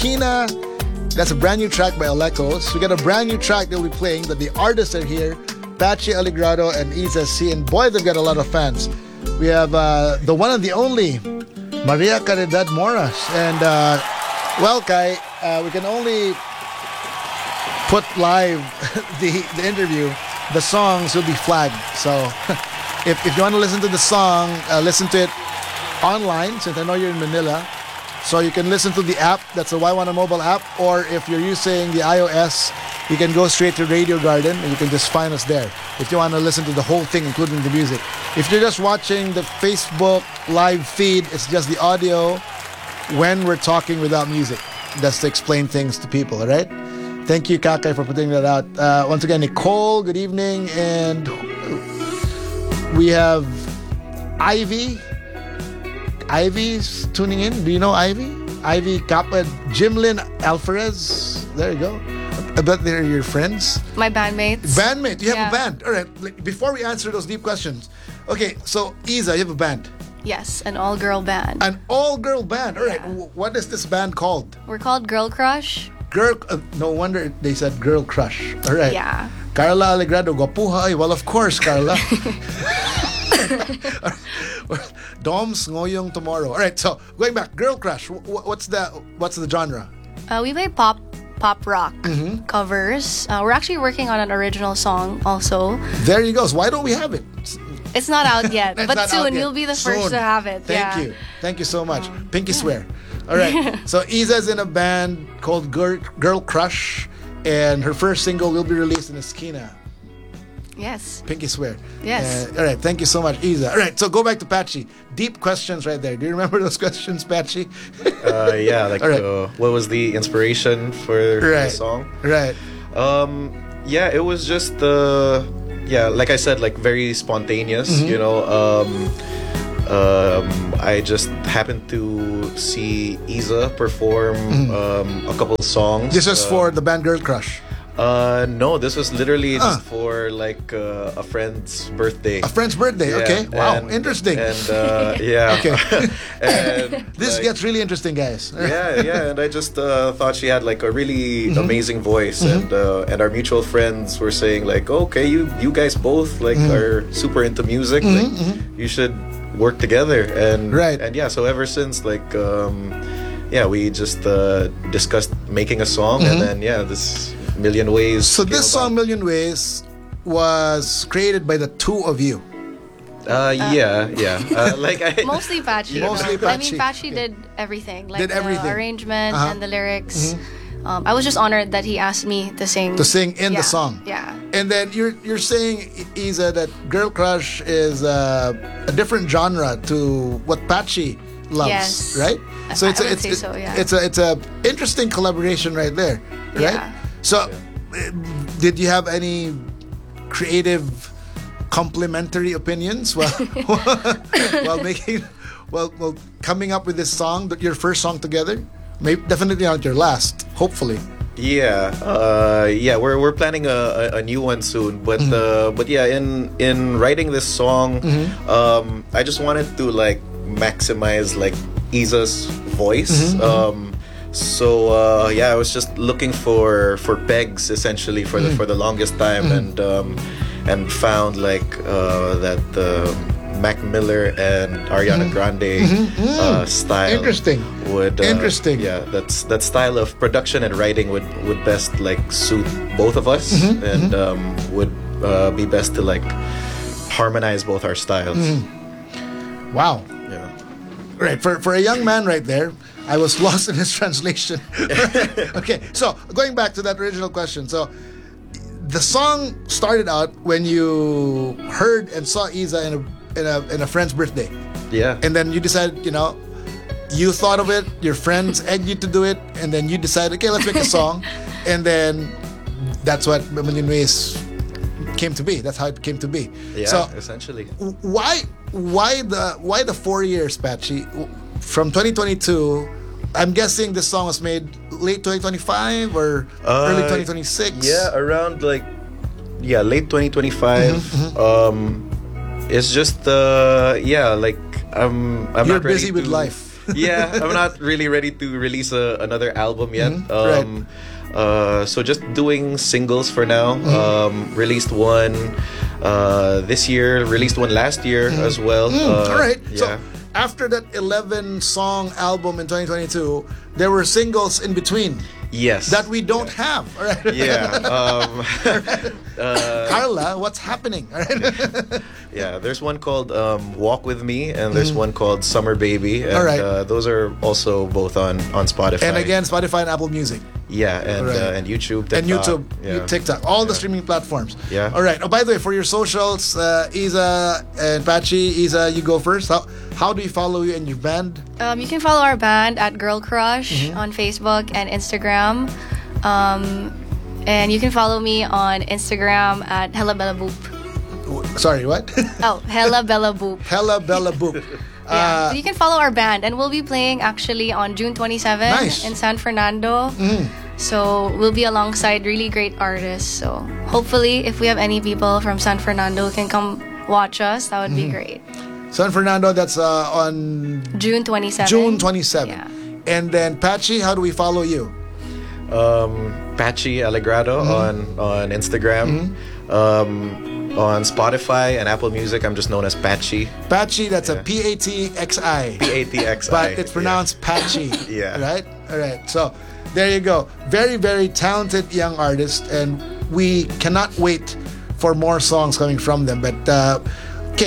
Esquina. That's a brand new track by Alecos. We got a brand new track that we'll be playing, but the artists are here. Patchy Aligrado and Isa C. And boy, they've got a lot of fans. We have the one and the only Maria Caridad Moras. And, well, Kai, we can only put live the interview. The songs will be flagged. So if you want to listen to the song, listen to it online, since I know you're in Manila. So you can listen to the app. That's the Y1 mobile app. Or if you're using the iOS, you can go straight to Radio Garden and you can just find us there if you want to listen to the whole thing, including the music. If you're just watching the Facebook live feed, it's just the audio when we're talking without music. That's to explain things to people, all right? Thank you, Kakai, for putting that out. Once again, Nicole, good evening. And we have Ivy. Ivy's tuning in. Do you know Ivy? Ivy Kappa, Jimlyn Alvarez. There you go. I bet they're your friends. My bandmates. Bandmate. You have a band. All right. Before we answer those deep questions. Okay, so Isa, you have a band. Yes, an all-girl band. An all-girl band. All right. What is this band called? We're called Girl Crush. No wonder they said Girl Crush. All right. Yeah. Carla Alegrado, guapuha. Well, of course, Carla. Dom's Ngoyong Tomorrow. All right, so going back, Girl Crush. What's the genre? We play pop rock covers. We're actually working on an original song also. There you go. So why don't we have it? It's not out yet, but soon yet. You'll be the first to have it. Thank you so much. Pinky swear. All right. So Isa's in a band called Girl Crush, and her first single will be released in Esquina. Yes. Pinky swear. Yes. All right. Thank you so much, Isa. All right. So go back to Patchy. Deep questions right there. Do you remember those questions, Patchy? Yeah. Like, what was the inspiration for the song? Right. Yeah. It was just like I said, like very spontaneous. You know. I just happened to see Isa perform a couple songs. This is for the band Girl Crush. No, this was literally just for like a friend's birthday. A friend's birthday, yeah. Okay. Wow, interesting. And yeah. Okay. And this gets really interesting, guys. Yeah. And I just thought she had like a really amazing voice, and our mutual friends were saying like, okay, you guys both like are super into music. Like, you should work together. And yeah. So ever since like we just discussed making a song, and then this Million Ways. So this song, Million Ways, was created by the two of you. Mostly Patchy. Mostly Patchy. I mean, Patchy did everything, like did everything. The arrangement and the lyrics. I was just honored that he asked me to sing. To sing in the song. Yeah. And then you're saying, Isa, that Girl Crush is a different genre to what Patchy loves, yes. right? So yeah. It's a interesting collaboration right there, right? Yeah. So, did you have any creative, complimentary opinions while coming up with this song, your first song together? Maybe definitely not your last. Hopefully. Yeah. We're planning a new one soon. But yeah, in writing this song, I just wanted to like maximize like Isa's voice. So I was just looking for pegs essentially for the longest time, and found like that Mac Miller and Ariana Grande style. Interesting. Interesting. Yeah, that style of production and writing would best like suit both of us, and would be best to like harmonize both our styles. Wow. Yeah. Right. For a young man right there, I was lost in his translation. Okay, so going back to that original question. So the song started out when you heard and saw Isa in a friend's birthday. Yeah. And then you decided, you thought of it, your friends egged you to do it, and then you decided, okay, let's make a song. And then that's what A Million Ways came to be. That's how it came to be. Yeah, so essentially. Why the 4 years, Patchy? From 2022, I'm guessing this song was made late 2025 or early 2026. Yeah, around like late 2025. It's just like I'm You're not ready busy with life. Yeah, I'm not really ready to release another album yet. Right. So just doing singles for now. Released one this year, released one last year as well. All right. Yeah. So after that 11-song album in 2022, there were singles in between Yes. that we don't have. All right. Yeah. Carla, what's happening? All right. Yeah. There's one called "Walk with Me" and there's one called "Summer Baby." And, All right. those are also both on Spotify. And again, Spotify and Apple Music. Yeah, and Right. and YouTube, And TikTok. YouTube, Yeah. TikTok, all the streaming platforms. Yeah. All right. Oh, by the way, for your socials, Isa and Patchy, Isa, you go first. How do you follow you and your band? You can follow our band at Girl Crush on Facebook and Instagram. And you can follow me on Instagram at Hella Bella Boop. Sorry, what? Oh, Hella Bella Boop. Hella Bella Boop. Yeah. So you can follow our band, and we'll be playing actually on June 27 Nice. in San Fernando. So we'll be alongside really great artists. So hopefully, if we have any people from San Fernando who can come watch us, that would be great. San Fernando, that's on June 27. June 27. Yeah. And then Patchy, how do we follow you? Patchy Alegrado on Instagram. On Spotify and Apple Music, I'm just known as Patchy. Patchy, that's a Yeah. P-A-T-X-I. PATXI. But it's pronounced Patchy. Yeah. Right? All right. So there you go. Very, very talented young artist. And we cannot wait for more songs coming from them. But